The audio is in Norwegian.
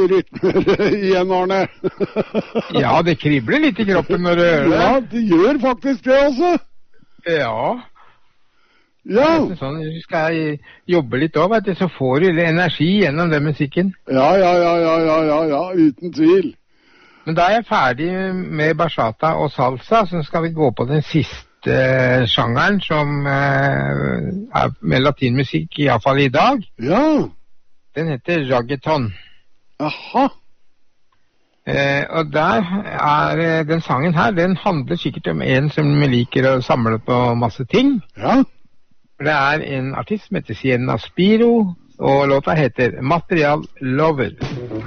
rytmer igjen, Arne. Ja, det kribler litt i kroppen når du hører det. Ja, det gjør faktisk det, altså. Ja. Ja. Sånn, skal jeg jobbe litt også, vet du, så får du litt energi gjennom den musikken. Ja, uten tvil. Men da er jeg ferdig med bachata og salsa, så skal vi gå på den siste sjangeren som er med latinmusikk, i hvert fall i dag. Ja. Den heter reggaeton. Aha. Og der er den sangen her, den handler sikkert om en som liker å samle på masse ting. Ja. Det er en artist som heter Sienna Spiro, og låta heter Material Lover.